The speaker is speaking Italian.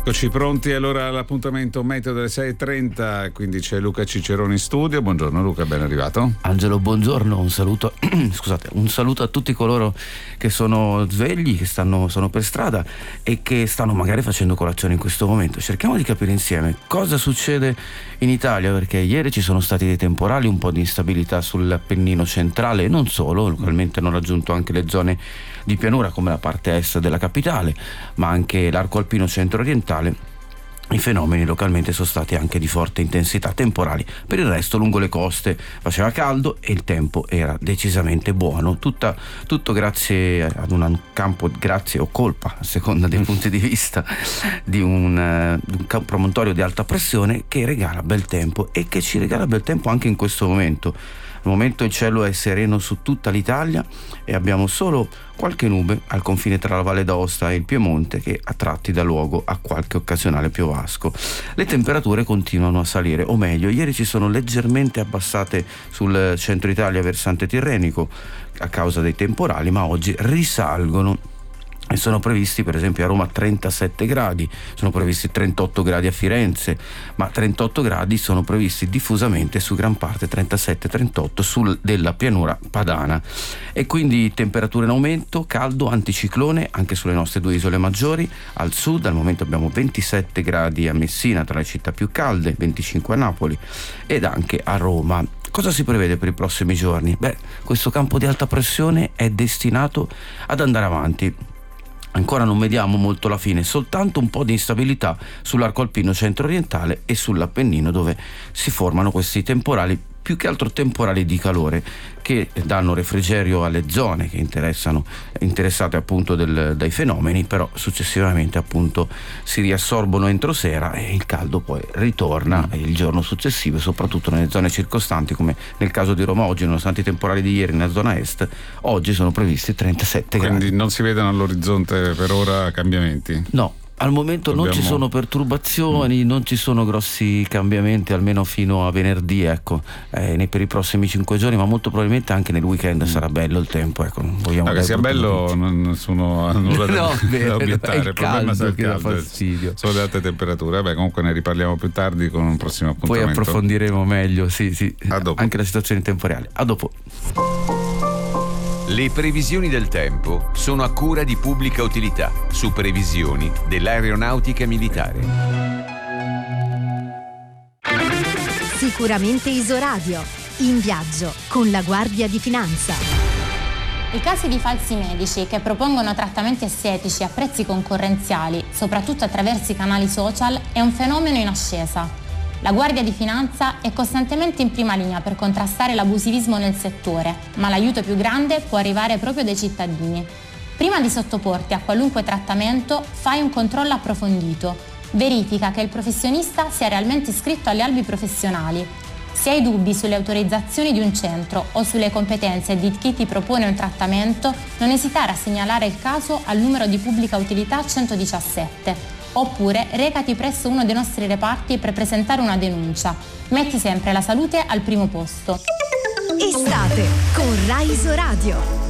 Eccoci pronti allora all'appuntamento meteo delle 6:30, quindi c'è Luca Cicerone in studio. Buongiorno Luca, ben arrivato. Angelo, buongiorno, un saluto un saluto a tutti coloro che sono svegli, che sono per strada e che stanno magari facendo colazione in questo momento. Cerchiamo di capire insieme cosa succede in Italia, perché ieri ci sono stati dei temporali, un po' di instabilità sull'Appennino centrale e non solo, localmente hanno raggiunto anche le zone di pianura come la parte est della capitale, ma anche l'arco alpino centro-orientale. I fenomeni localmente sono stati anche di forte intensità temporali. Per il resto lungo le coste faceva caldo e il tempo era decisamente buono, tutto grazie ad un campo, grazie o colpa a seconda dei punti di vista, di un promontorio di alta pressione che regala bel tempo e che ci regala bel tempo anche in questo momento. Al momento il cielo è sereno su tutta l'Italia e abbiamo solo qualche nube al confine tra la Valle d'Aosta e il Piemonte che a tratti dà luogo a qualche occasionale piovasco. Le temperature continuano a salire, o meglio, ieri ci sono leggermente abbassate sul centro Italia versante tirrenico a causa dei temporali, ma oggi risalgono. E sono previsti per esempio a Roma 37 gradi, sono previsti 38 gradi a Firenze, ma 38 gradi sono previsti diffusamente su gran parte, 37-38 della pianura padana. E quindi temperature in aumento, caldo, anticiclone anche sulle nostre due isole maggiori. Al sud al momento abbiamo 27 gradi a Messina, tra le città più calde, 25 a Napoli ed anche a Roma. Cosa si prevede per i prossimi giorni? Questo campo di alta pressione è destinato ad andare avanti. Ancora non vediamo molto la fine, soltanto un po' di instabilità sull'arco alpino centro-orientale e sull'Appennino, dove si formano questi temporali, più che altro temporali di calore, che danno refrigerio alle zone che interessate appunto dai fenomeni, però successivamente appunto si riassorbono entro sera e il caldo poi ritorna il giorno successivo, soprattutto nelle zone circostanti, come nel caso di Roma oggi, nonostante i temporali di ieri nella zona est, oggi sono previsti 37 gradi. Quindi non si vedono all'orizzonte per ora cambiamenti? No. Al momento non ci sono perturbazioni, non ci sono grossi cambiamenti, almeno fino a venerdì, per i prossimi 5 giorni, ma molto probabilmente anche nel weekend sarà bello il tempo. Che sia bello, nessuno ha nulla da obiettare. Il caldo che dà fastidio. Sono le alte temperature. Comunque ne riparliamo più tardi con un prossimo appuntamento. Poi approfondiremo meglio, sì. A dopo. Anche la situazione temporale. A dopo. Le previsioni del tempo sono a cura di Pubblica Utilità, su previsioni dell'aeronautica militare. Sicuramente Isoradio, in viaggio con la Guardia di Finanza. I casi di falsi medici che propongono trattamenti estetici a prezzi concorrenziali, soprattutto attraverso i canali social, è un fenomeno in ascesa. La Guardia di Finanza è costantemente in prima linea per contrastare l'abusivismo nel settore, ma l'aiuto più grande può arrivare proprio dai cittadini. Prima di sottoporti a qualunque trattamento, fai un controllo approfondito. Verifica che il professionista sia realmente iscritto alle albi professionali. Se hai dubbi sulle autorizzazioni di un centro o sulle competenze di chi ti propone un trattamento, non esitare a segnalare il caso al numero di Pubblica Utilità 117. Oppure recati presso uno dei nostri reparti per presentare una denuncia. Metti sempre la salute al primo posto. Estate con Rai Isoradio.